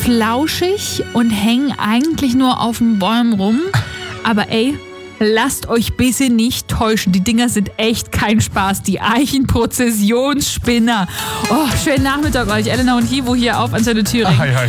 flauschig und hängen eigentlich nur auf den Bäumen rum. Aber ey, lasst euch bitte nicht täuschen. Die Dinger sind echt kein Spaß. Die Eichenprozessionsspinner. Oh, schönen Nachmittag euch. Elena und Hivo hier auf Antenne Thüringen.